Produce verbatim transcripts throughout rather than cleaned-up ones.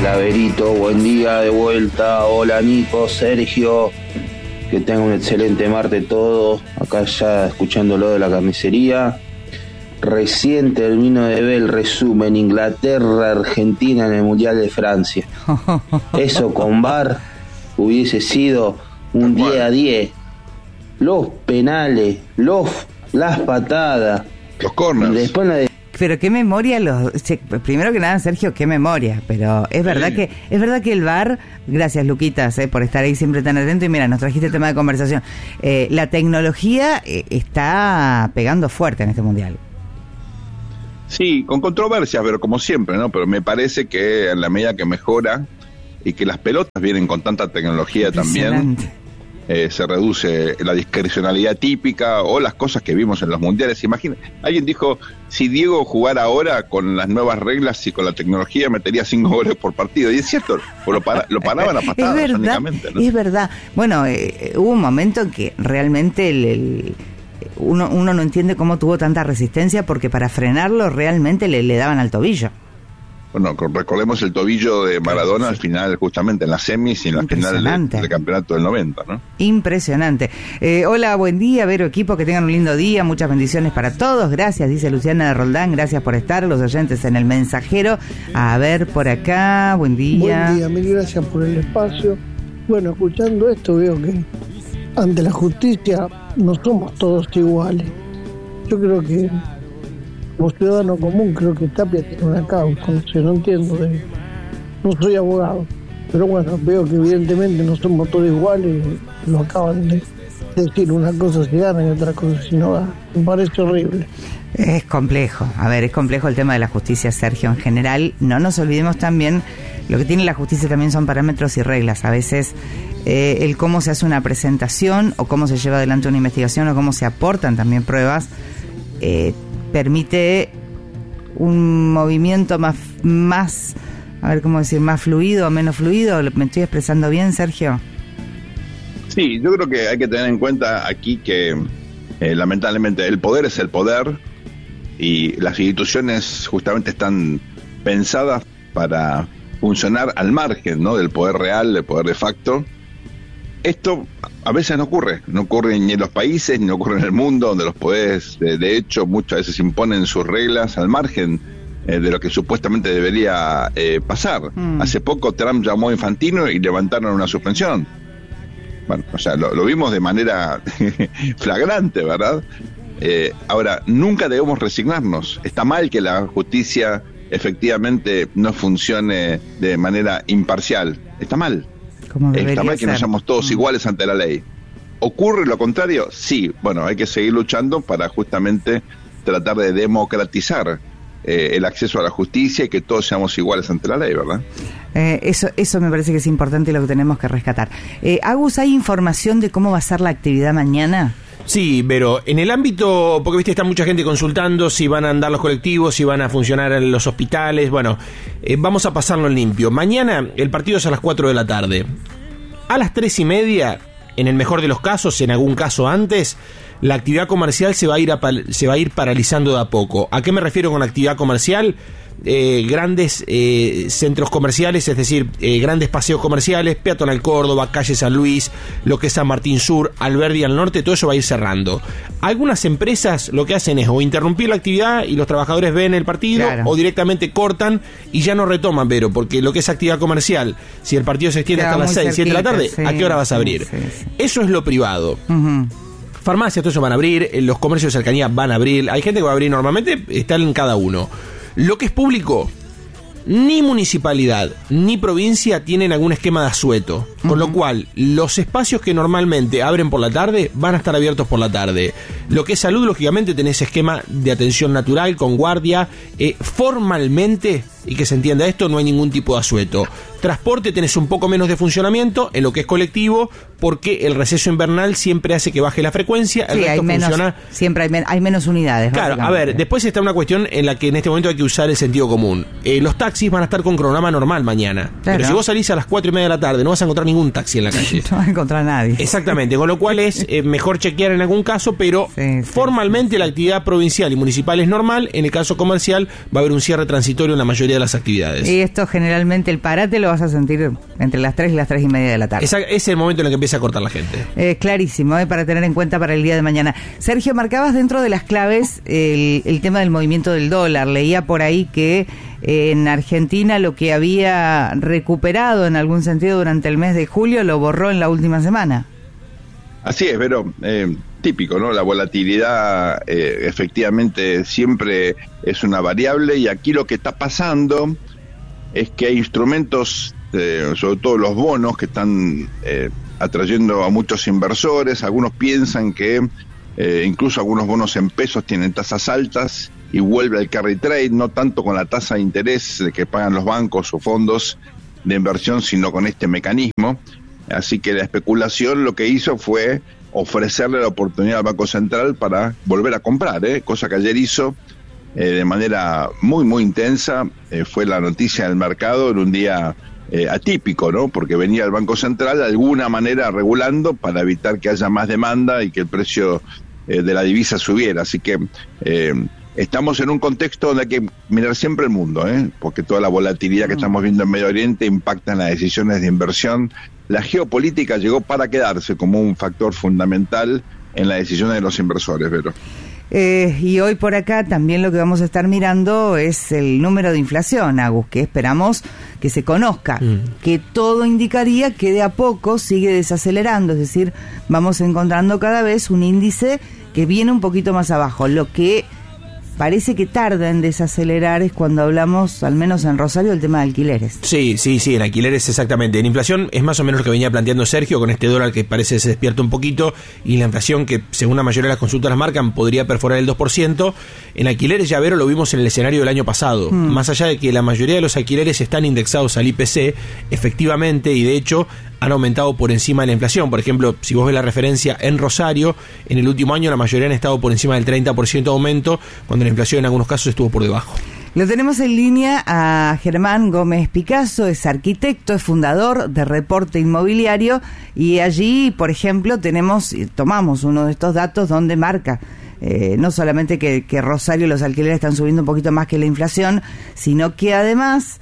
Hola Berito, buen día de vuelta. Hola Nico, Sergio. Que tengan un excelente martes todos. Acá ya escuchándolo de la carnicería. Recién termino de ver el resumen Inglaterra-Argentina en el Mundial de Francia. Eso con V A R hubiese sido un diez a diez. Los penales, los, las patadas, los corners. Después la de... Pero qué memoria los... Primero que nada, Sergio, qué memoria. Pero es verdad sí. que es verdad que el V A R... Gracias, Luquitas, eh, por estar ahí siempre tan atento. Y mira, nos trajiste el tema de conversación. Eh, la tecnología eh, está pegando fuerte en este Mundial. Sí, con controversias, pero como siempre, ¿no? Pero me parece que en la medida que mejora y que las pelotas vienen con tanta tecnología también, eh, se reduce la discrecionalidad típica o las cosas que vimos en los mundiales. Imagina, alguien dijo, si Diego jugara ahora con las nuevas reglas y con la tecnología, metería cinco goles por partido. Y es cierto, lo, para, lo paraban a patadas. Es verdad, únicamente, ¿no? Es verdad. Bueno, eh, hubo un momento en que realmente el... el Uno, uno no entiende cómo tuvo tanta resistencia, porque para frenarlo realmente le, le daban al tobillo. Bueno, recordemos el tobillo de Maradona al final, justamente en las semis y en la final del, del campeonato del noventa, ¿no? Impresionante. Eh, hola, buen día, Vero, equipo, que tengan un lindo día, muchas bendiciones para todos. Gracias, dice Luciana de Roldán, gracias por estar, los oyentes en el mensajero. A ver, por acá, buen día. Buen día, mil gracias por el espacio. Bueno, escuchando esto veo que ante la justicia no somos todos iguales. Yo creo que como ciudadano común creo que Tapia tiene una causa, no sé, no entiendo de, no soy abogado, pero bueno, veo que evidentemente no somos todos iguales, lo acaban de decir, una cosa se gana y otra cosa se no da, me parece horrible. Es complejo, a ver, es complejo el tema de la justicia, Sergio, en general. No nos olvidemos también, lo que tiene la justicia también son parámetros y reglas. A veces eh, el cómo se hace una presentación o cómo se lleva adelante una investigación o cómo se aportan también pruebas eh, permite un movimiento más, más, a ver cómo decir, más fluido o menos fluido. ¿Me estoy expresando bien, Sergio? Sí, yo creo que hay que tener en cuenta aquí que eh, lamentablemente el poder es el poder y las instituciones justamente están pensadas para funcionar al margen, ¿no?, del poder real, del poder de facto. Esto a veces no ocurre, no ocurre ni en los países, ni ocurre en el mundo, donde los poderes de, de hecho muchas veces imponen sus reglas al margen eh, de lo que supuestamente debería eh, pasar. Mm. Hace poco Trump llamó a Infantino y levantaron una suspensión. Bueno, o sea, lo, lo vimos de manera flagrante, ¿verdad? Eh, ahora, nunca debemos resignarnos. Está mal que la justicia efectivamente no funcione de manera imparcial. Está mal. Está mal que no seamos todos mm. iguales ante la ley. ¿Ocurre lo contrario? Sí. Bueno, hay que seguir luchando para justamente tratar de democratizar eh, el acceso a la justicia y que todos seamos iguales ante la ley, ¿verdad? Eh, eso, eso me parece que es importante y lo que tenemos que rescatar. Eh, Agus, ¿hay información de cómo va a ser la actividad mañana? Sí, pero en el ámbito, porque viste, está mucha gente consultando si van a andar los colectivos, si van a funcionar los hospitales. Bueno, eh, vamos a pasarlo en limpio. Mañana el partido es a las cuatro de la tarde. A las tres y media, en el mejor de los casos, en algún caso antes, la actividad comercial se va a ir, a, se va a ir paralizando de a poco. ¿A qué me refiero con actividad comercial? Eh, grandes eh, centros comerciales, es decir, eh, grandes paseos comerciales, Peatonal Córdoba, calle San Luis, lo que es San Martín Sur, Alberdi al norte, todo eso va a ir cerrando. Algunas empresas lo que hacen es o interrumpir la actividad y los trabajadores ven el partido, claro, o directamente cortan y ya no retoman, Vero, porque lo que es actividad comercial, si el partido se extiende hasta las seis, siete de la tarde, sí, ¿a qué hora vas a abrir? Sí, sí. Eso es lo privado. Uh-huh. Farmacias, todo eso van a abrir, los comercios de cercanía van a abrir, hay gente que va a abrir normalmente, está en cada uno. Lo que es público, ni municipalidad ni provincia tienen algún esquema de asueto, con uh-huh. lo cual los espacios que normalmente abren por la tarde van a estar abiertos por la tarde. Lo que es salud, lógicamente tenés esquema de atención natural con guardia, eh, formalmente, y que se entienda esto, no hay ningún tipo de asueto. Transporte tenés un poco menos de funcionamiento en lo que es colectivo, porque el receso invernal siempre hace que baje la frecuencia, el sí, resto hay menos, funciona. Siempre hay, men- hay menos unidades. Claro, a ver, después está una cuestión en la que en este momento hay que usar el sentido común. Eh, los taxis van a estar con cronograma normal mañana. Claro. Pero si vos salís a las cuatro y media de la tarde, no vas a encontrar ningún taxi en la calle. No va a encontrar a nadie. Exactamente, con lo cual es eh, mejor chequear en algún caso, pero sí, sí, formalmente sí. La actividad provincial y municipal es normal. En el caso comercial va a haber un cierre transitorio en la mayoría de las actividades. Y esto generalmente el parate lo vas a sentir entre las tres y las tres y media de la tarde. Esa, ese es el momento en el que empieza a cortar la gente. Eh, clarísimo, eh, para tener en cuenta para el día de mañana. Sergio, marcabas dentro de las claves el, el tema del movimiento del dólar. Leía por ahí que eh, en Argentina lo que había recuperado en algún sentido durante el mes de julio lo borró en la última semana. Así es, pero eh, típico, ¿no? La volatilidad eh, efectivamente siempre es una variable, y aquí lo que está pasando es que hay instrumentos, eh, sobre todo los bonos, que están eh, atrayendo a muchos inversores. Algunos piensan que eh, incluso algunos bonos en pesos tienen tasas altas y vuelve al carry trade, no tanto con la tasa de interés que pagan los bancos o fondos de inversión, sino con este mecanismo. Así que la especulación lo que hizo fue ofrecerle la oportunidad al Banco Central para volver a comprar, ¿eh? Cosa que ayer hizo eh, de manera muy, muy intensa. Eh, fue la noticia del mercado en un día eh, atípico, ¿no? Porque venía el Banco Central de alguna manera regulando para evitar que haya más demanda y que el precio eh, de la divisa subiera. Así que eh, estamos en un contexto donde hay que mirar siempre el mundo, ¿eh? Porque toda la volatilidad que estamos viendo en Medio Oriente impacta en las decisiones de inversión. La geopolítica llegó para quedarse como un factor fundamental en las decisiones de los inversores, Vero. Eh, y hoy por acá también lo que vamos a estar mirando es el número de inflación, Agus, que esperamos que se conozca, mm. que todo indicaría que de a poco sigue desacelerando, es decir, vamos encontrando cada vez un índice que viene un poquito más abajo. Lo que parece que tarda en desacelerar es cuando hablamos, al menos en Rosario, del tema de alquileres. Sí, sí, sí, en alquileres exactamente. En inflación es más o menos lo que venía planteando Sergio, con este dólar que parece se despierta un poquito, y la inflación que, según la mayoría de las consultas las marcan, podría perforar el dos por ciento. En alquileres, ya Vero, lo vimos en el escenario del año pasado. Hmm. Más allá de que la mayoría de los alquileres están indexados al I P C, efectivamente, y de hecho han aumentado por encima de la inflación. Por ejemplo, si vos ves la referencia en Rosario, en el último año la mayoría han estado por encima del treinta por ciento de aumento, cuando la inflación en algunos casos estuvo por debajo. Lo tenemos en línea a Germán Gómez Picasso, es arquitecto, es fundador de Reporte Inmobiliario, y allí, por ejemplo, tenemos, tomamos uno de estos datos donde marca eh, no solamente que, que Rosario los alquileres están subiendo un poquito más que la inflación, sino que además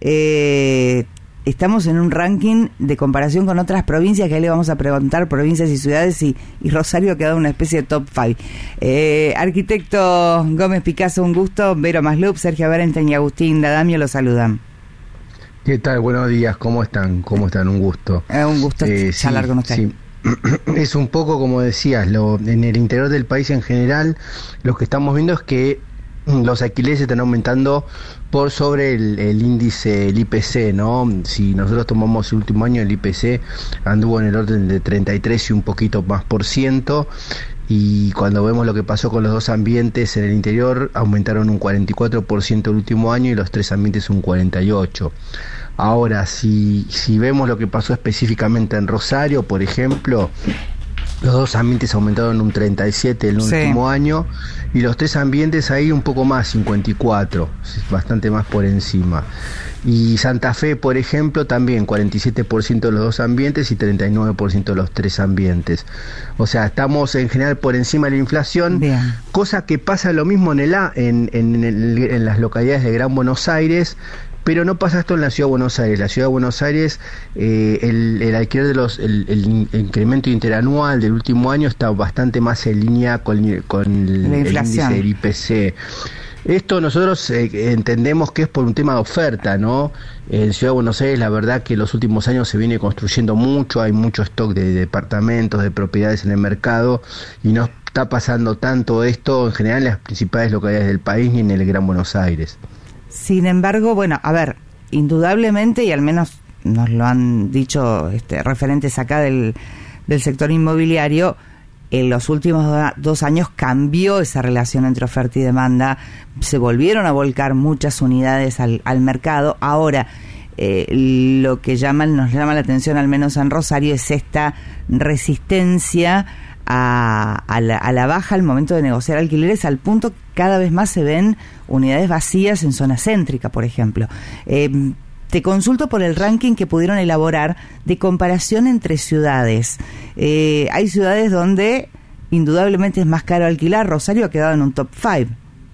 eh, estamos en un ranking de comparación con otras provincias, que ahí le vamos a preguntar provincias y ciudades, y, y Rosario ha quedado una especie de top cinco. Eh, arquitecto Gómez Picasso, un gusto. Vero Maslup, Sergio Berenten y Agustín Dadamio los saludan. ¿Qué tal? Buenos días, ¿cómo están? ¿Cómo están? Un gusto. Eh, un gusto eh, charlar sí, con usted. Sí. Es un poco como decías, lo, en el interior del país en general, lo que estamos viendo es que los alquileres están aumentando por sobre el, el índice, el I P C, ¿no? Si nosotros tomamos el último año, el I P C anduvo en el orden de treinta y tres y un poquito más por ciento, y cuando vemos lo que pasó con los dos ambientes en el interior, aumentaron un cuarenta y cuatro por ciento el último año y los tres ambientes un cuarenta y ocho por ciento. Ahora, si, si vemos lo que pasó específicamente en Rosario, por ejemplo, los dos ambientes aumentaron un treinta y siete el sí. último año, y los tres ambientes ahí un poco más, cincuenta y cuatro, bastante más por encima. Y Santa Fe, por ejemplo, también cuarenta y siete por ciento de los dos ambientes y treinta y nueve por ciento de los tres ambientes. O sea, estamos en general por encima de la inflación. Bien. Cosa que pasa lo mismo en, el, en, en, el, en las localidades de Gran Buenos Aires. Pero no pasa esto en la Ciudad de Buenos Aires. La Ciudad de Buenos Aires, eh, el, el alquiler de los, el, el incremento interanual del último año está bastante más en línea con, con el, el índice del I P C. Esto nosotros eh, entendemos que es por un tema de oferta, ¿no? En Ciudad de Buenos Aires, la verdad que en los últimos años se viene construyendo mucho, hay mucho stock de, de departamentos, de propiedades en el mercado, y no está pasando tanto esto en general en las principales localidades del país ni en el Gran Buenos Aires. Sin embargo, bueno, a ver, indudablemente, y al menos nos lo han dicho este, referentes acá del, del sector inmobiliario, en los últimos do- dos años cambió esa relación entre oferta y demanda, se volvieron a volcar muchas unidades al, al mercado. Ahora, eh, lo que llaman, nos llama la atención, al menos en Rosario, es esta resistencia A, a, la, a la baja al momento de negociar alquileres, al punto que cada vez más se ven unidades vacías en zona céntrica, por ejemplo. Eh, Te consulto por el ranking que pudieron elaborar de comparación entre ciudades. Eh, hay ciudades donde indudablemente es más caro alquilar. Rosario ha quedado en un top cinco.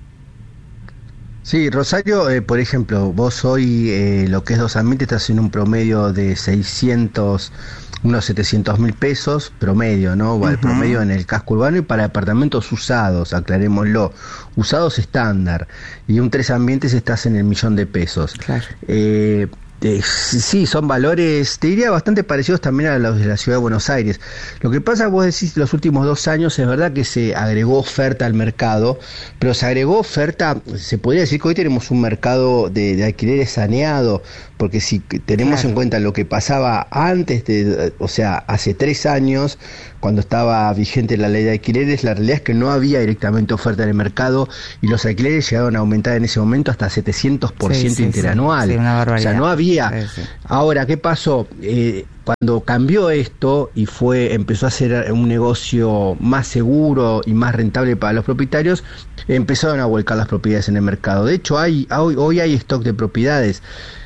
Sí, Rosario, eh, por ejemplo, vos hoy eh, lo que es Dos Ambientes estás en un promedio de seiscientos, unos setecientos mil pesos, promedio, ¿no? Uh-huh. El promedio en el casco urbano y para departamentos usados, aclarémoslo, usados estándar. Y un Tres Ambientes estás en el millón de pesos. Claro. Eh, Eh, sí, son valores, te diría, bastante parecidos también a los de la Ciudad de Buenos Aires. Lo que pasa, vos decís, los últimos dos años es verdad que se agregó oferta al mercado, pero se agregó oferta, se podría decir que hoy tenemos un mercado de, de alquileres saneado, porque si tenemos claro. en cuenta lo que pasaba antes, de, o sea, hace tres años, cuando estaba vigente la ley de alquileres, la realidad es que no había directamente oferta en el mercado y los alquileres llegaron a aumentar en ese momento hasta setecientos por ciento sí, sí, interanual. Sí, una barbaridad. O sea, no había. Sí, sí. Ahora, ¿qué pasó? Eh, cuando cambió esto y fue empezó a ser un negocio más seguro y más rentable para los propietarios, empezaron a volcar las propiedades en el mercado. De hecho, hay hoy, hoy hay stock de propiedades.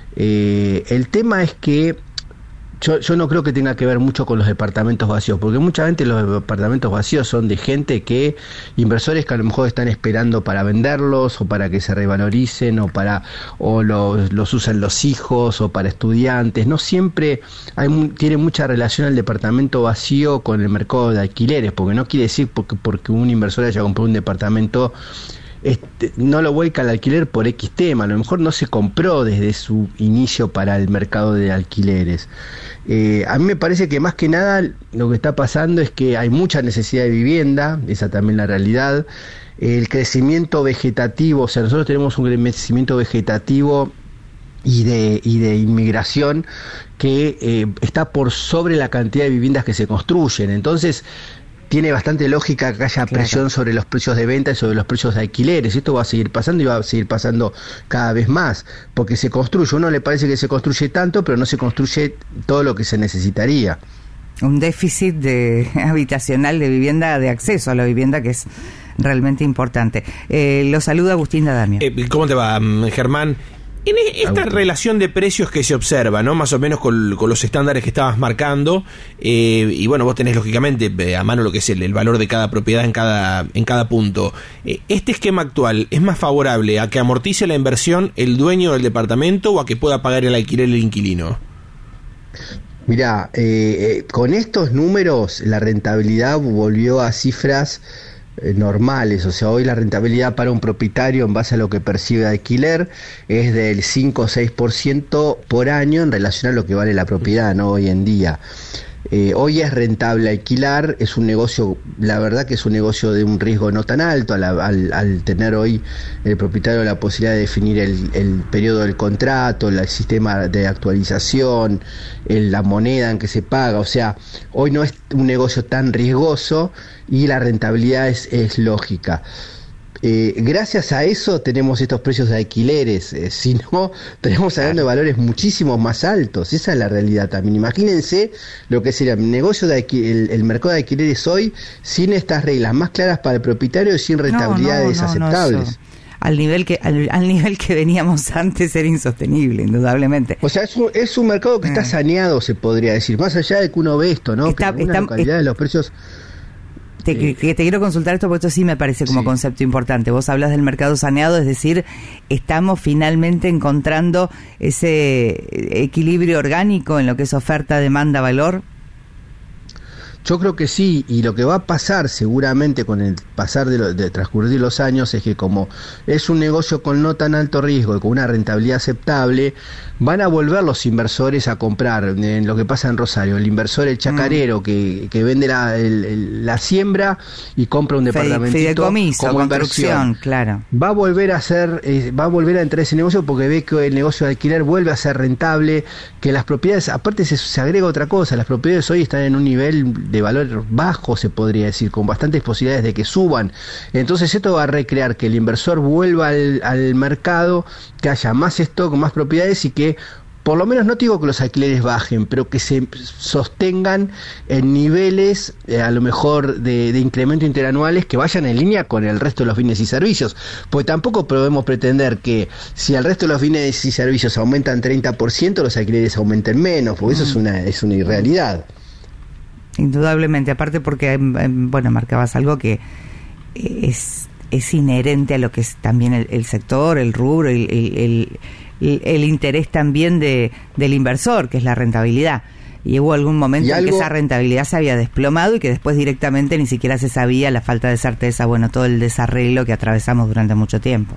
Eh, el tema es que Yo, yo no creo que tenga que ver mucho con los departamentos vacíos, porque mucha gente los departamentos vacíos son de gente que, inversores que a lo mejor están esperando para venderlos o para que se revaloricen o para o los, los usan los hijos o para estudiantes. No siempre hay tiene mucha relación el departamento vacío con el mercado de alquileres, porque no quiere decir porque, porque un inversor haya comprado un departamento Este, no lo vuelca al alquiler por X tema, a lo mejor no se compró desde su inicio para el mercado de alquileres. Eh, a mí me parece que más que nada lo que está pasando es que hay mucha necesidad de vivienda, esa también la realidad, el crecimiento vegetativo, o sea, nosotros tenemos un crecimiento vegetativo y de, y de inmigración que eh, está por sobre la cantidad de viviendas que se construyen, entonces tiene bastante lógica que haya presión claro. sobre los precios de venta y sobre los precios de alquileres. Esto va a seguir pasando y va a seguir pasando cada vez más, porque se construye, a uno le parece que se construye tanto, pero no se construye todo lo que se necesitaría. Un déficit de habitacional de vivienda, de acceso a la vivienda, que es realmente importante. Eh, lo saluda Agustín Dadamio. Eh, ¿Cómo te va, Germán? En esta relación de precios que se observa, ¿no? Más o menos con, con los estándares que estabas marcando, eh, y bueno, vos tenés lógicamente a mano lo que es el, el valor de cada propiedad en cada, en cada punto. Eh, ¿Este esquema actual es más favorable a que amortice la inversión el dueño del departamento o a que pueda pagar el alquiler el inquilino? Mirá, eh, eh, con estos números la rentabilidad volvió a cifras normales, o sea, hoy la rentabilidad para un propietario en base a lo que percibe de alquiler es del cinco o seis por ciento por año en relación a lo que vale la propiedad, ¿no? Hoy en día. Eh, hoy es rentable alquilar, es un negocio, la verdad que es un negocio de un riesgo no tan alto, al, al, al tener hoy el propietario la posibilidad de definir el, el periodo del contrato, el sistema de actualización, el, la moneda en que se paga, o sea, hoy no es un negocio tan riesgoso y la rentabilidad es, es lógica. Eh, gracias a eso tenemos estos precios de alquileres, eh, si no, tenemos hablando de valores muchísimo más altos, esa es la realidad también. Imagínense lo que sería el negocio de alqui- el, el mercado de alquileres hoy sin estas reglas más claras para el propietario y sin rentabilidades no, no, no, aceptables. No, al nivel que al, al nivel que veníamos antes era insostenible, indudablemente. O sea, es un, es un mercado que eh. está saneado, se podría decir, más allá de que uno ve esto, ¿no? Está, que en algunas localidades los precios... Te, que, que te quiero consultar esto porque esto sí me parece como sí. concepto importante. Vos hablas del mercado saneado, es decir, estamos finalmente encontrando ese equilibrio orgánico en lo que es oferta, demanda, valor. Yo creo que sí, y lo que va a pasar seguramente con el pasar de, lo, de transcurrir los años es que como es un negocio con no tan alto riesgo y con una rentabilidad aceptable, van a volver los inversores a comprar. En lo que pasa en Rosario, el inversor, el chacarero mm. que, que vende la, el, el, la siembra y compra un departamentito Fideicomiso, como inversión, claro. Va a volver a hacer, eh, va a volver a entrar ese negocio porque ve que el negocio de alquiler vuelve a ser rentable, que las propiedades, aparte se, se agrega otra cosa, las propiedades hoy están en un nivel de valor bajo, se podría decir, con bastantes posibilidades de que suban. Entonces esto va a recrear que el inversor vuelva al, al mercado, que haya más stock, más propiedades y que por lo menos no te digo que los alquileres bajen, pero que se sostengan en niveles eh, a lo mejor de, de incremento interanuales que vayan en línea con el resto de los bienes y servicios, pues tampoco podemos pretender que si el resto de los bienes y servicios aumentan treinta por ciento, los alquileres aumenten menos, porque eso es una, es una irrealidad. Indudablemente, aparte porque, bueno, marcabas algo que es, es inherente a lo que es también el, el sector, el rubro, el, el, el, el interés también de, del inversor, que es la rentabilidad. Y hubo algún momento en que esa rentabilidad se había desplomado y que después directamente ni siquiera se sabía, la falta de certeza, bueno, todo el desarreglo que atravesamos durante mucho tiempo.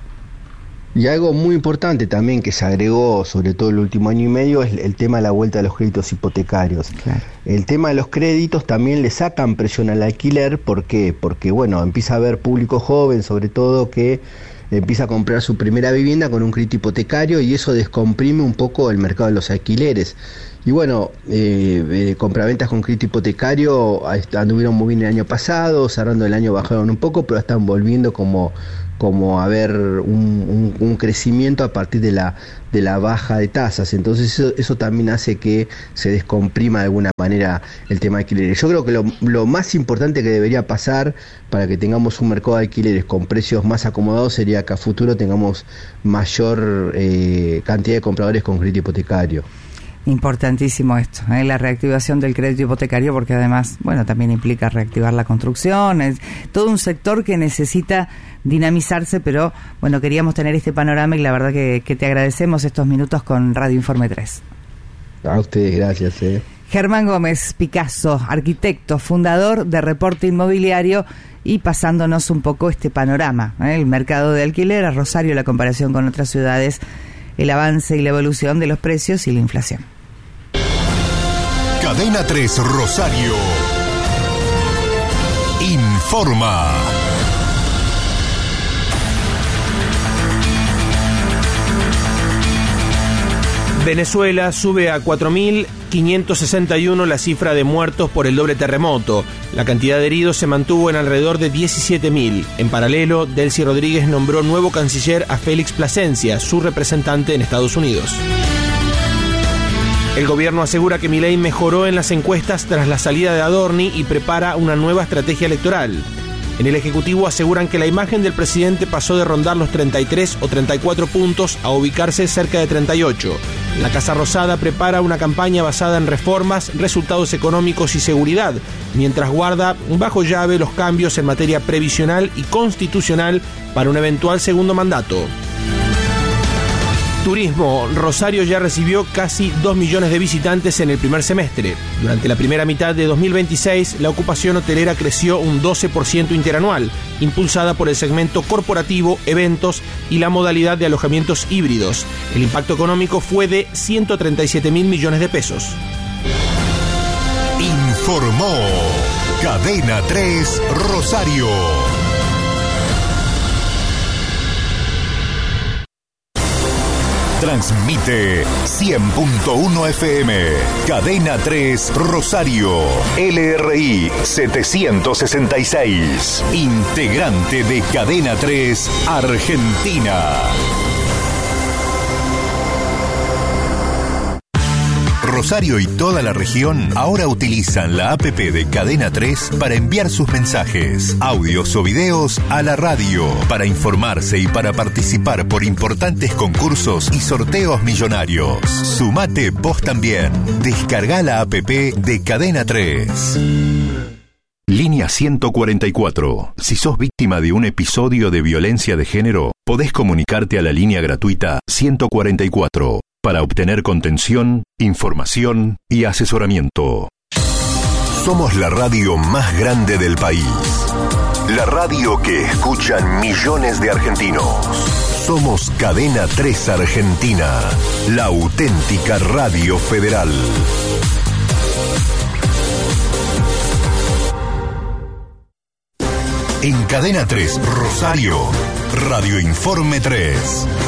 Y algo muy importante también que se agregó, sobre todo el último año y medio, es el tema de la vuelta de los créditos hipotecarios. Claro. El tema de los créditos también le sacan presión al alquiler. ¿Por qué? Porque, bueno, empieza a haber público joven, sobre todo, que empieza a comprar su primera vivienda con un crédito hipotecario y eso descomprime un poco el mercado de los alquileres. Y bueno, eh, eh, compraventas con crédito hipotecario anduvieron muy bien el año pasado, cerrando el año bajaron un poco, pero están volviendo como... como a ver un, un, un crecimiento a partir de la de la baja de tasas. Entonces eso, eso también hace que se descomprima de alguna manera el tema de alquileres. Yo creo que lo, lo más importante que debería pasar para que tengamos un mercado de alquileres con precios más acomodados sería que a futuro tengamos mayor eh, cantidad de compradores con crédito hipotecario. Importantísimo esto, ¿eh? La reactivación del crédito hipotecario, porque además, bueno, también implica reactivar la construcción, es todo un sector que necesita dinamizarse, pero bueno, queríamos tener este panorama y la verdad que, que te agradecemos estos minutos con Radio Informe tres. A ustedes, gracias. Eh. Germán Gómez Picasso, arquitecto, fundador de Reporte Inmobiliario, y pasándonos un poco este panorama, ¿eh? El mercado de alquiler, a Rosario, la comparación con otras ciudades, el avance y la evolución de los precios y la inflación. Cadena tres Rosario informa. Venezuela sube a cuatro mil quinientos sesenta y uno la cifra de muertos por el doble terremoto. La cantidad de heridos se mantuvo en alrededor de diecisiete mil. En paralelo, Delcy Rodríguez nombró nuevo canciller a Félix Plasencia, su representante en Estados Unidos. El gobierno asegura que Milei mejoró en las encuestas tras la salida de Adorni y prepara una nueva estrategia electoral. En el Ejecutivo aseguran que la imagen del presidente pasó de rondar los treinta y tres o treinta y cuatro puntos a ubicarse cerca de treinta y ocho. La Casa Rosada prepara una campaña basada en reformas, resultados económicos y seguridad, mientras guarda bajo llave los cambios en materia previsional y constitucional para un eventual segundo mandato. Turismo. Rosario ya recibió casi dos millones de visitantes en el primer semestre. Durante la primera mitad de dos mil veintiséis, la ocupación hotelera creció un doce por ciento interanual, impulsada por el segmento corporativo, eventos y la modalidad de alojamientos híbridos. El impacto económico fue de ciento treinta y siete mil millones de pesos. Informó Cadena tres Rosario. Transmite cien punto uno F M, Cadena tres Rosario, L R I setecientos sesenta y seis, integrante de Cadena tres Argentina. Rosario y toda la región ahora utilizan la app de Cadena tres para enviar sus mensajes, audios o videos a la radio, para informarse y para participar por importantes concursos y sorteos millonarios. Sumate vos también. Descarga la app de Cadena tres. Línea ciento cuarenta y cuatro. Si sos víctima de un episodio de violencia de género, podés comunicarte a la línea gratuita ciento cuarenta y cuatro. Para obtener contención, información y asesoramiento. Somos la radio más grande del país. La radio que escuchan millones de argentinos. Somos Cadena tres Argentina, la auténtica radio federal. En Cadena tres Rosario, Radio Informe tres.